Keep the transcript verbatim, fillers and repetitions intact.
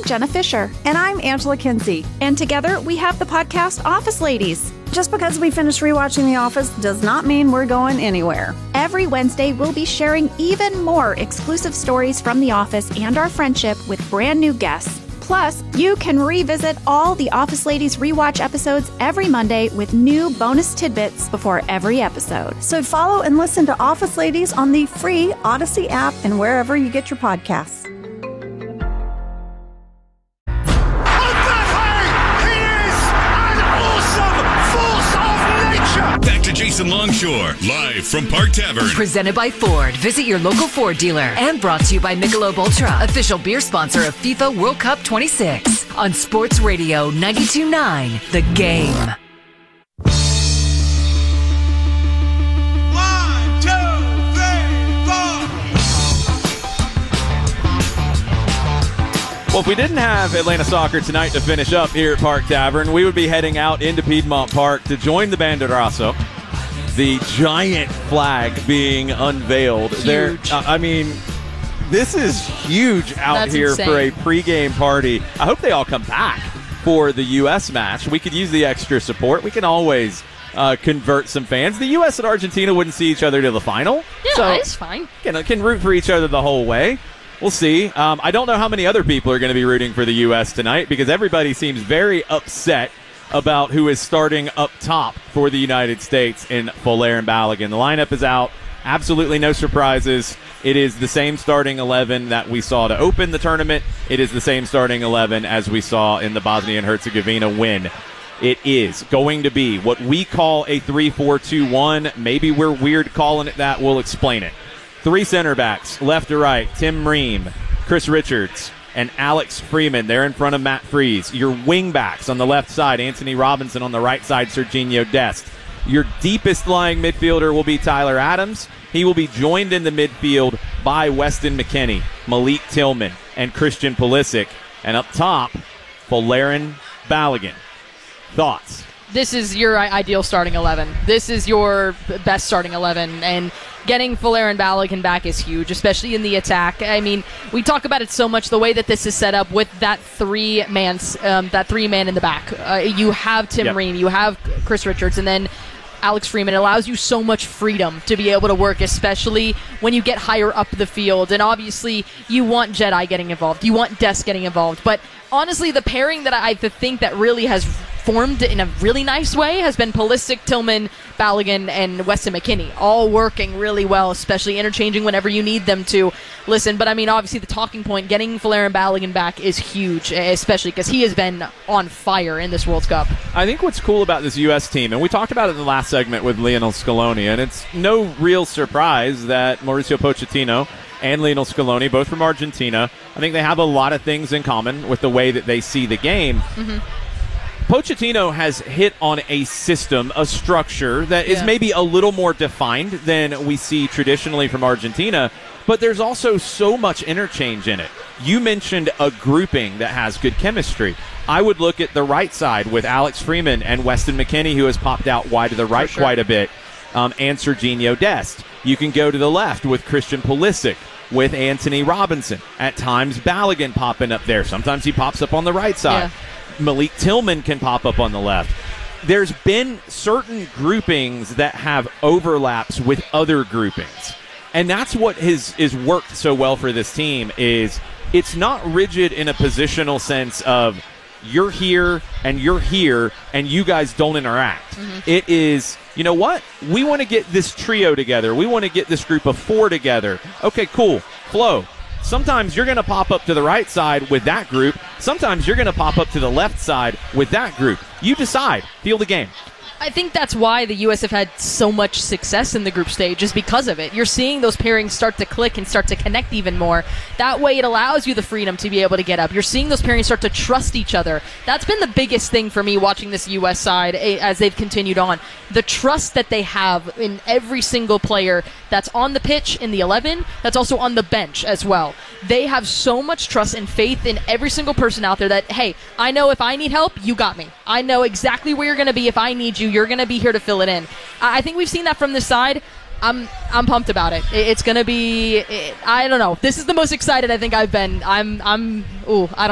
Jenna Fisher. And I'm Angela Kinsey. And together we have the podcast Office Ladies. Just because we finished rewatching The Office does not mean we're going anywhere. Every Wednesday, we'll be sharing even more exclusive stories from The Office and our friendship with brand new guests. Plus, you can revisit all the Office Ladies rewatch episodes every Monday with new bonus tidbits before every episode. So follow and listen to Office Ladies on the free Odyssey app and wherever you get your podcasts. Jason Longshore, live from Park Tavern. Presented by Ford. Visit your local Ford dealer. And brought to you by Michelob Ultra, official beer sponsor of FIFA World Cup twenty-six. On Sports Radio ninety-two point nine, The Game. One, two, three, four. Well, if we didn't have Atlanta soccer tonight to finish up here at Park Tavern, we would be heading out into Piedmont Park to join the Banderazo. The giant flag being unveiled. Huge. There, uh, I mean, this is huge out That's here insane. for a pregame party. I hope they all come back for the U S match. We could use the extra support. We can always uh, convert some fans. The U S and Argentina wouldn't see each other to the final. Yeah, so it's fine. Can, can root for each other the whole way. We'll see. Um, I don't know how many other people are going to be rooting for the U S tonight because everybody seems very upset about who is starting up top for the United States in Folarin Balogun. The lineup is out. Absolutely no surprises. It is the same starting eleven that we saw to open the tournament. It is the same starting eleven as we saw in the Bosnia and Herzegovina win. It is going to be what we call a three four two one. Maybe we're weird calling it that. We'll explain it. Three center backs, left to right, Tim Ream, Chris Richards, and Alex Freeman. They're in front of Matt Freese. Your wing backs on the left side, Anthony Robinson. On the right side, Serginho Dest. Your deepest lying midfielder will be Tyler Adams. He will be joined in the midfield by Weston McKennie, Malik Tillman, and Christian Pulisic. And up top, Folarin Balogun. Thoughts? This is your ideal starting eleven. This is your best starting eleven, and getting Folarin Balogun back is huge, especially in the attack. I mean, we talk about it so much, the way that this is set up with that three-man um, that three-man in the back. Uh, you have Tim Yep. Ream, you have Chris Richards, and then Alex Freeman. It allows you so much freedom to be able to work, especially when you get higher up the field. And obviously, you want Jedi getting involved. You want Des getting involved. But honestly, the pairing that I think that really has formed in a really nice way has been Pulisic, Tillman, Balogun, and Weston McKennie, all working really well, especially interchanging whenever you need them to. Listen, but I mean, obviously the talking point, getting Folarin Balogun back is huge, especially because he has been on fire in this World Cup. I think what's cool about this U S team, and we talked about it in the last segment with Lionel Scaloni, and it's no real surprise that Mauricio Pochettino and Lionel Scaloni, both from Argentina, I think they have a lot of things in common with the way that they see the game. Mm-hmm. Pochettino has hit on a system, a structure that is Yeah. maybe a little more defined than we see traditionally from Argentina, but there's also so much interchange in it. You mentioned a grouping that has good chemistry. I would look at the right side with Alex Freeman and Weston McKennie, who has popped out wide to the right sure. quite a bit, um, and Serginho Dest. You can go to the left with Christian Pulisic, with Anthony Robinson. At times, Balogun popping up there. Sometimes he pops up on the right side. Yeah. Malik Tillman can pop up on the left. There's been certain groupings that have overlaps with other groupings. And that's what has is worked so well for this team is it's not rigid in a positional sense of you're here and you're here and you guys don't interact. Mm-hmm. It is, you know what? We want to get this trio together. We want to get this group of four together. Okay, cool. Flow. Sometimes you're going to pop up to the right side with that group. Sometimes you're going to pop up to the left side with that group. You decide. Feel the game. I think that's why the U S have had so much success in the group stage, is because of it. You're seeing those pairings start to click and start to connect even more. That way it allows you the freedom to be able to get up. You're seeing those pairings start to trust each other. That's been the biggest thing for me watching this U S side as they've continued on. The trust that they have in every single player that's on the pitch in the eleven, that's also on the bench as well. They have so much trust and faith in every single person out there that, hey, I know if I need help, you got me. I know exactly where you're going to be if I need you. You're going to be here to fill it in. I think we've seen that from this side. I'm I'm pumped about it. It's going to be, it, I don't know. This is the most excited I think I've been. I'm, I'm ooh, I don't